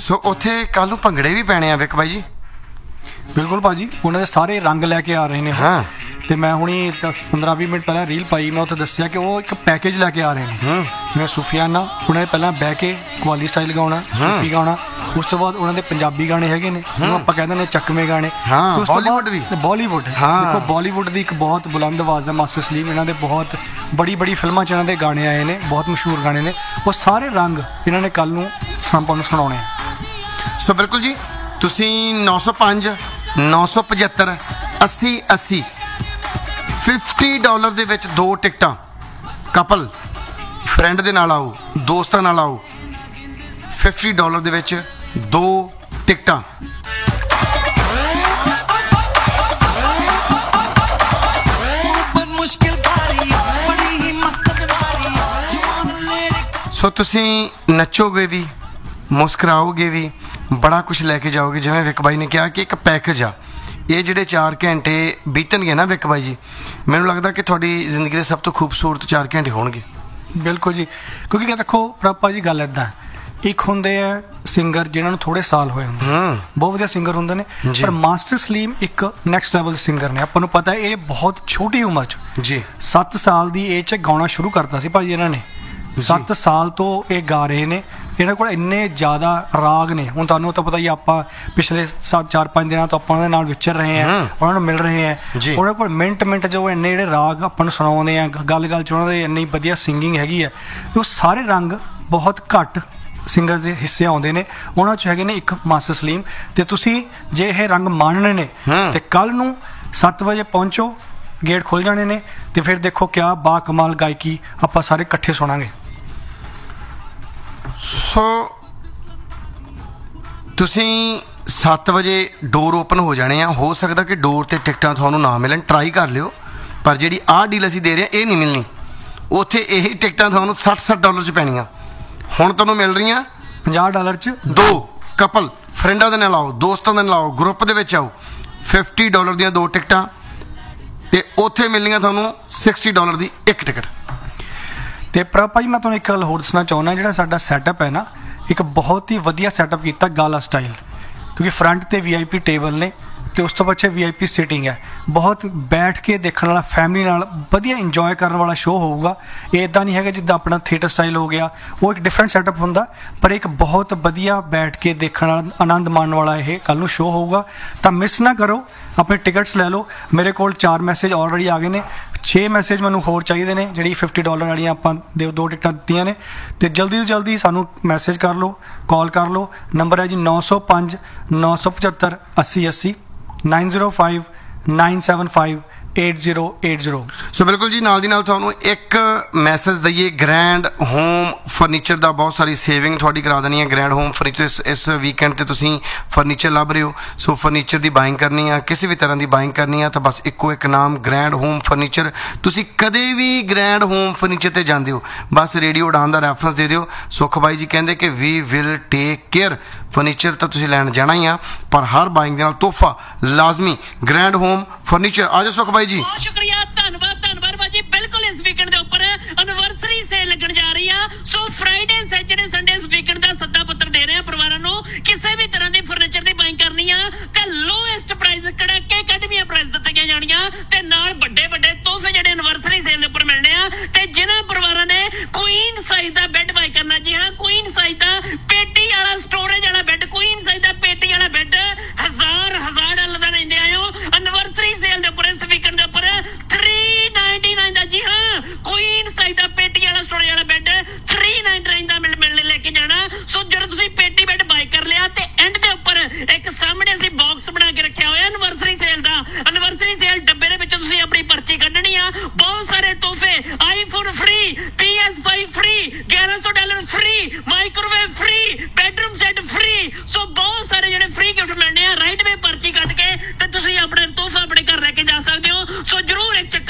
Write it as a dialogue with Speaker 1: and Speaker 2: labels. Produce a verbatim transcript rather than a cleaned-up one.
Speaker 1: ਸੋ ਉੱਥੇ ਕੱਲ ਨੂੰ ਭੰਗੜੇ ਵੀ ਪੈਣੇ ਆ ਵਿਕ ਬਾਈ ਜੀ?
Speaker 2: ਬਿਲਕੁਲ ਭਾਜੀ, ਉਹਨਾਂ ਦੇ ਸਾਰੇ ਰੰਗ ਲੈ ਕੇ ਆ ਰਹੇ ਨੇ।
Speaker 1: ਹਾਂ,
Speaker 2: ਤੇ ਮੈਂ ਹੁਣੀ ਪੰਦਰਾਂ ਵੀਹ ਮਿੰਟ ਪਹਿਲਾਂ ਰੀਲ ਪਾਈ, ਮੈਂ ਉੱਥੇ ਦੱਸਿਆ ਕਿ ਉਹ ਇੱਕ ਪੈਕੇਜ ਲੈ ਕੇ ਆ ਰਹੇ ਨੇ। ਜਿਵੇਂ ਸੂਫੀਆਨਾ, ਉਹਨਾਂ ਨੇ ਪਹਿਲਾਂ ਬਹਿ ਕੇ ਕਵਾਲੀ ਸਟਾਈਲ ਗਾਉਣਾ, ਸੂਫੀ ਗਾਉਣਾ, ਉਸ ਤੋਂ ਬਾਅਦ ਉਹਨਾਂ ਦੇ ਪੰਜਾਬੀ ਗਾਣੇ ਹੈਗੇ ਨੇ, ਉਹਨੂੰ ਆਪਾਂ ਕਹਿੰਦੇ ਨੇ ਚੱਕਵੇਂ ਗਾਣੇ।
Speaker 1: ਬਾਲੀਵੁੱਡ ਵੀ,
Speaker 2: ਬਾਲੀਵੁੱਡ ਦੇਖੋ, ਬਾਲੀਵੁੱਡ ਦੀ ਇੱਕ ਬਹੁਤ ਬੁਲੰਦ ਆਵਾਜ਼ ਹੈ ਮਾਸਟਰ ਸਲੀਮ। ਇਹਨਾਂ ਦੇ ਬਹੁਤ ਬੜੀ ਬੜੀ ਫਿਲਮਾਂ 'ਚ ਇਹਨਾਂ ਦੇ ਗਾਣੇ ਆਏ ਨੇ, ਬਹੁਤ ਮਸ਼ਹੂਰ ਗਾਣੇ ਨੇ। ਉਹ ਸਾਰੇ ਰੰਗ ਇਹਨਾਂ ਨੇ ਕੱਲ ਨੂੰ ਆਪਾਂ ਨੂੰ ਸੁਣਾਉਣੇ ਆ।
Speaker 1: ਸੋ ਬਿਲਕੁਲ ਜੀ, ਤੁਸੀਂ ਨੌ ਸੌ ਪੰਜ ਨੌ ਸੌ ਪਝੱਤਰ ਅੱਸੀ ਅੱਸੀ ਫਿਫਟੀ ਡਾਲਰ ਦੇ ਵਿੱਚ ਦੋ ਟਿਕਟਾਂ, ਕਪਲ ਫਰੈਂਡ ਦੇ ਨਾਲ ਆਓ, ਦੋਸਤਾਂ ਨਾਲ ਆਓ, ਫਿਫਟੀ ਡਾਲਰ ਦੇ ਵਿੱਚ ਦੋ ਟਿਕਟਾਂ। ਸੋ ਤੁਸੀਂ ਨੱਚੋਗੇ ਵੀ, ਮੁਸਕਰਾਓਗੇ ਵੀ, ਬੜਾ ਕੁਝ ਲੈ ਕੇ ਜਾਓਗੇ। ਜਿਵੇਂ ਵਿਕ ਬਾਈ ਨੇ ਕਿਹਾ ਕਿ ਇੱਕ ਪੈਕੇਜ ਆ। ਇਹ ਜਿਹੜੇ ਚਾਰ ਘੰਟੇ ਬੀਤਣਗੇ ਨਾ ਵਿਕ ਬਾਈ ਜੀ, ਮੈਨੂੰ ਲੱਗਦਾ ਕਿ ਤੁਹਾਡੀ ਜ਼ਿੰਦਗੀ ਦੇ ਸਭ ਤੋਂ ਖੂਬਸੂਰਤ ਚਾਰ ਘੰਟੇ ਹੋਣਗੇ।
Speaker 2: ਬਿਲਕੁਲ ਜੀ, ਕਿਉਂਕਿ ਦੇਖੋ ਪ੍ਰਾਪਾ ਜੀ ਗੱਲ ਇੱਦਾਂ, ਇੱਕ ਹੁੰਦੇ ਆ ਸਿੰਗਰ ਜਿਨ੍ਹਾਂ ਨੂੰ ਥੋੜੇ ਸਾਲ ਹੋਏ ਹੁੰਦੇ, ਬਹੁਤ ਵਧੀਆ ਸਿੰਗਰ ਹੁੰਦੇ ਨੇ, ਪਰ ਮਾਸਟਰ ਸਲੀਮ ਇੱਕ ਨੈਕਸਟ ਲੈਵਲ ਸਿੰਗਰ ਨੇ। ਆਪਾਂ ਨੂੰ ਪਤਾ ਇਹ ਬਹੁਤ ਛੋਟੀ ਉਮਰ 'ਚ ਜੀ ਸੱਤ ਸਾਲ ਦੀ ਏਜ 'ਚ ਗਾਉਣਾ ਸ਼ੁਰੂ ਕਰਤਾ ਸੀ ਭਾਜੀ ਇਹਨਾਂ ਨੇ। ਸੱਤ ਸਾਲ ਤੋਂ ਇਹ ਗਾ ਰਹੇ ਨੇ। ਇਹਨਾਂ ਕੋਲ ਇੰਨੇ ਜ਼ਿਆਦਾ ਰਾਗ ਨੇ। ਹੁਣ ਤੁਹਾਨੂੰ ਤਾਂ ਪਤਾ ਹੀ, ਆਪਾਂ ਪਿਛਲੇ ਸੱਤ ਚਾਰ ਪੰਜ ਦਿਨਾਂ ਤੋਂ ਆਪਾਂ ਉਹਨਾਂ ਦੇ ਨਾਲ ਵਿਚਰ ਰਹੇ ਹਾਂ, ਉਹਨਾਂ ਨੂੰ ਮਿਲ ਰਹੇ ਹਾਂ। ਉਹਨਾਂ ਕੋਲ ਮਿੰਟ ਮਿੰਟ ਜੋ ਇੰਨੇ ਜਿਹੜੇ ਰਾਗ ਆਪਾਂ ਨੂੰ ਸੁਣਾਉਂਦੇ ਆ, ਗੱਲ ਗੱਲ 'ਚ ਉਹਨਾਂ ਦੇ ਇੰਨੀ ਵਧੀਆ ਸਿੰਗਿੰਗ ਹੈਗੀ ਹੈ। ਤੇ ਉਹ ਸਾਰੇ ਰੰਗ ਬਹੁਤ ਘੱਟ ਸਿੰਗਰਸ ਦੇ ਹਿੱਸੇ ਆਉਂਦੇ ਨੇ, ਉਹਨਾਂ 'ਚ ਹੈਗੇ ਨੇ ਇੱਕ ਮਾਸਟਰ ਸਲੀਮ। ਤੇ ਤੁਸੀਂ ਜੇ ਇਹ ਰੰਗ ਮਾਣਨੇ ਨੇ ਤੇ ਕੱਲ ਨੂੰ ਸੱਤ ਵਜੇ ਪਹੁੰਚੋ, ਗੇਟ ਖੁੱਲ ਜਾਣੇ ਨੇ, ਤੇ ਫਿਰ ਦੇਖੋ ਕਿਆ ਬਾ ਕਮਾਲ ਗਾਇਕੀ ਆਪਾਂ ਸਾਰੇ ਇਕੱਠੇ ਸੁਣਾਂਗੇ।
Speaker 1: ਸੋ ਤੁਸੀਂ ਸੱਤ ਵਜੇ ਡੋਰ ਓਪਨ ਹੋ ਜਾਣੇ ਆ। ਹੋ ਸਕਦਾ ਕਿ ਡੋਰ 'ਤੇ ਟਿਕਟਾਂ ਤੁਹਾਨੂੰ ਨਾ ਮਿਲਣ, ਟਰਾਈ ਕਰ ਲਿਓ। ਪਰ ਜਿਹੜੀ ਆਹ ਡੀਲ ਅਸੀਂ ਦੇ ਰਹੇ ਹਾਂ ਇਹ ਨਹੀਂ ਮਿਲਣੀ। ਉੱਥੇ ਇਹੀ ਟਿਕਟਾਂ ਤੁਹਾਨੂੰ ਸੱਠ ਸੱਠ ਡਾਲਰ 'ਚ ਪੈਣੀਆਂ। ਹੁਣ ਤੁਹਾਨੂੰ ਮਿਲ ਰਹੀਆਂ
Speaker 2: ਪੰਜਾਹ ਡਾਲਰ 'ਚ
Speaker 1: ਦੋ। ਕਪਲ ਫਰੈਂਡਾਂ ਦੇ ਨਾਲ ਆਓ, ਦੋਸਤਾਂ ਦੇ ਨਾਲ ਆਓ, ਗਰੁੱਪ ਦੇ ਵਿੱਚ ਆਓ। ਫਿਫਟੀ ਡਾਲਰ ਦੀਆਂ ਦੋ ਟਿਕਟਾਂ, ਤੇ ਉੱਥੇ ਮਿਲਣੀਆਂ ਤੁਹਾਨੂੰ ਸਿਕਸਟੀ ਡਾਲਰ ਦੀ ਇੱਕ ਟਿਕਟ।
Speaker 2: ਤੇ ਪ੍ਰਾਪਾ ਜੀ ਮੈਂ ਤੁਹਾਨੂੰ ਇੱਕ ਗੱਲ ਹੋਰ ਦੱਸਣਾ ਚਾਹੁੰਦਾ, ਜਿਹੜਾ ਸਾਡਾ ਸੈਟਅਪ ਹੈ ਨਾ, ਇੱਕ ਬਹੁਤ ਹੀ ਵਧੀਆ ਸੈਟਅਪ ਕੀਤਾ ਗਾਲਾ ਸਟਾਈਲ। ਕਿਉਂਕਿ ਫਰੰਟ ਤੇ ਵੀ ਆਈ ਪੀ ਟੇਬਲ ਨੇ, ਤੇ ਉਸ ਤੋਂ ਪਿੱਛੇ ਵੀ ਆਈ ਪੀ ਸੀਟਿੰਗ ਹੈ। ਬਹੁਤ ਬੈਠ ਕੇ ਦੇਖਣ ਵਾਲਾ, ਫੈਮਿਲੀ ਨਾਲ ਵਧੀਆ ਇੰਜੋਏ ਕਰਨ ਵਾਲਾ ਸ਼ੋਅ ਹੋਊਗਾ। ਇਹ ਇੱਦਾਂ ਨਹੀਂ ਹੈਗਾ ਜਿੱਦਾਂ ਆਪਣਾ ਥੀਏਟਰ ਸਟਾਈਲ ਹੋ ਗਿਆ, ਉਹ ਇੱਕ ਡਿਫਰੈਂਟ ਸੈਟਅਪ ਹੁੰਦਾ, ਪਰ ਇੱਕ ਬਹੁਤ ਵਧੀਆ ਬੈਠ ਕੇ ਦੇਖਣ ਵਾਲਾ, ਆਨੰਦ ਮਾਣਨ ਵਾਲਾ ਇਹ ਕੱਲ ਨੂੰ ਸ਼ੋਅ ਹੋਊਗਾ। ਤਾਂ ਮਿਸ ਨਾ ਕਰੋ, ਆਪਣੇ ਟਿਕਟਸ ਲੈ ਲਓ। ਮੇਰੇ ਕੋਲ ਚਾਰ ਮੈਸੇਜ ਆਲਰੇਡੀ ਆ ਗਏ ਨੇ, ਛੇ ਮੈਸੇਜ ਮੈਨੂੰ ਹੋਰ ਚਾਹੀਦੇ ਨੇ। ਜਿਹੜੀ ਫਿਫਟੀ ਡਾਲਰ ਵਾਲੀਆਂ ਆਪਾਂ ਦੇ ਦੋ ਟਿਕਟਾਂ ਦਿੱਤੀਆਂ ਨੇ, ਤੇ ਜਲਦੀ ਤੋਂ ਜਲਦੀ ਸਾਨੂੰ ਮੈਸੇਜ ਕਰ ਲਓ, ਕਾਲ ਕਰ ਲਓ। ਨੰਬਰ ਹੈ ਜੀ ਨੌ ਸੌ ਪੰਜ ਨੌ ਸੌ ਪਝੱਤਰ ਅੱਸੀ ਅੱਸੀ nine zero five nine seven five eight zero eight zero.
Speaker 1: ਸੋ ਬਿਲਕੁਲ ਜੀ, ਨਾਲ ਦੀ ਨਾਲ ਤੁਹਾਨੂੰ ਇੱਕ ਮੈਸੇਜ ਦਈਏ, ਗ੍ਰੈਂਡ ਹੋਮ ਫਰਨੀਚਰ ਦਾ ਬਹੁਤ ਸਾਰੀ ਸੇਵਿੰਗ ਤੁਹਾਡੀ ਕਰਾ ਦੇਣੀ ਹੈ। ਗ੍ਰੈਂਡ ਹੋਮ ਫਰਨੀਚਰ ਇਸ ਵੀਕਐਂਡ ਤੇ ਤੁਸੀਂ ਫਰਨੀਚਰ ਲੱਭ ਰਹੇ ਹੋ, ਸੋ ਫਰਨੀਚਰ ਦੀ ਬਾਇੰਗ ਕਰਨੀ ਆ, ਕਿਸੇ ਵੀ ਤਰ੍ਹਾਂ ਦੀ ਬਾਇੰਗ ਕਰਨੀ ਆ, ਤਾਂ ਬਸ ਇੱਕੋ ਇੱਕ ਨਾਮ ਗ੍ਰੈਂਡ ਹੋਮ ਫਰਨੀਚਰ। ਤੁਸੀਂ ਕਦੇ ਵੀ ਗ੍ਰੈਂਡ ਹੋਮ ਫਰਨੀਚਰ ਤੇ ਜਾਂਦੇ ਹੋ, ਬਸ ਰੇਡੀਓ ਉਡਾਨ ਦਾ ਰੈਫਰੈਂਸ ਦੇ ਦਿਓ। ਸੁਖ ਬਾਈ ਜੀ ਕਹਿੰਦੇ ਕਿ we will take care. Furniture ਤਾਂ ਤੁਸੀਂ ਲੈਣ ਜਾਣਾ ਹੀ ਆ, ਪਰ ਹਰ ਬਾਇੰਗ ਦੇ ਨਾਲ ਤੋਹਫਾ ਲਾਜ਼ਮੀ। Grand home furniture. ਆ ਜਾਓ ਸੁਖ ਬਾਈ ਜੀ।
Speaker 3: ਬਹੁਤ ਸ਼ੁਕਰੀਆ, ਧੰਨਵਾਦ ਧੰਨਵਾਦ ਭਾਜੀ। ਬਿਲਕੁਲ ਇਸ ਵੀਕਐਂਡ ਦੇ ਉੱਪਰ ਐਨਵਰਸਰੀ ਸੇਲ ਲੱਗਣ ਜਾ ਰਹੀ ਆ। ਸੋ ਫਰਾਈਡੇ ਸੈਟਰਡੇ ਸੰਡੇ ਇਸ ਵੀਕਐਂਡ ਦਾ ਸੱਦਾ ਪੱਤਰ ਦੇ ਰਹੇ ਆ ਪਰਿਵਾਰਾਂ ਨੂੰ। ਕਿਸੇ ਵੀ ਤਰ੍ਹਾਂ ਦੀ ਫਰਨੀਚਰ ਦੀ ਬਾਇੰਗ ਕਰਨੀ ਆ ਤੇ ਲੋਐਸਟ ਪ੍ਰਾਈਸ, ਕੜਾਕੇ ਕੱਢਵੀਆਂ ਪ੍ਰਾਈਸ ਦਿੱਤੀਆਂ ਜਾਣੀਆਂ, ਤੇ ਨਾਲ ਵੱਡੇ ਵੱਡੇ ਤੋਹਫੇ ਜਿਹੜੇ ਐਨਵਰਸਰੀ ਸੇਲ ਦੇ ਉੱਪਰ ਮਿਲਣੇ ਆ। ਤੇ ਜਿਨ੍ਹਾਂ ਪਰਿਵਾਰਾਂ ਨੇ ਕੁਈਨ ਸਾਈਜ਼ ਦਾ ਬੈੱਡ ਬਾਈ ਕਰਨਾ, ਜੀ ਹਾਂ, ਕੁਈਨ ਸਾਈਜ਼ ਦਾ ਪੇਟੀ ਵਾਲਾ, ਸਟੋਰੇਜ ਵਾਲਾ ਬੈੱਡ, ਕੁਈਨ ਸਾਈਜ਼ ਦਾ ਪੇਟੀ ਵਾਲਾ ਬੈੱਡ ਹਜ਼ਾਰ ਹਜ਼ਾਰ ਡਾਲਰ ਦਾ ਲੈਂਦੇ ਆਇਓ ਐਨਵਰਸਰੀ ਸੇਲ ਦੇ ਉੱਪਰ ਇਸ ਵੀਕਐਂਡ ਦੇ ਉੱਪਰ ਥ੍ਰੀ ਨਾਈਨਟੀ ਨਾਈਨ ਦਾ। ਜੀ ਹਾਂ, ਕੁਈਨ ਸਾਈਜ਼ ਦਾ ਪੇਟੀ ਵਾਲਾ ਸਟੋਰੇਜ ਵਾਲਾ ਬੈੱਡ ਥ੍ਰੀ ਨਾਈਨਟੀ ਨਾਈਨ ਦਾ ਮਿਲ ਮਿਲਣੇ ਲੈ ਕੇ ਜਾਣਾ। ਸੋ ਜਦੋਂ ਤੁਸੀਂ ਪੇਟੀ ਬੈੱਡ ਬਾਈ ਕਰ ਲਿਆ, ਤੇ ਐਂਡ ਦੇ ਉੱਪਰ ਇੱਕ ਸਾਹਮਣੇ ਅਸੀਂ ਬਾਕਸ ਬਣਾ ਕੇ ਰੱਖਿਆ ਹੋਇਆ ਐਨਵਰਸਰੀ ਸੇਲ ਦਾ। ਐਨਵਰਸਰੀ ਸੇਲ ਡੱਬੇ ਦੇ ਵਿੱਚ ਤੁਸੀਂ ਆਪਣੀ ਪਰਚੀ ਕੱਢਣੀ ਆ। ਬਹੁਤ ਸਾਰੇ ਤੋਹਫੇ, iPhone free, P S five free, ਗਿਆਰਾਂ ਸੌ dollar free, microwave free, bedroom set free. ਸੋ ਬਹੁਤ ਸਾਰੇ ਜਿਹੜੇ ਫ੍ਰੀ ਗਿਫਟ ਮਿਲਣੇ ਆ। ਰਾਈਟ ਵੇ ਪਰਚੀ ਕੱਢ ਕੇ ਤੇ ਤੁਸੀਂ ਆਪਣਾ ਤੋਹਫਾ ਆਪਣੇ ਘਰ ਲੈ ਕੇ ਜਾ ਸਕਦੇ ਹੋ। ਸੋ ਜਰੂਰ ਇੱਕ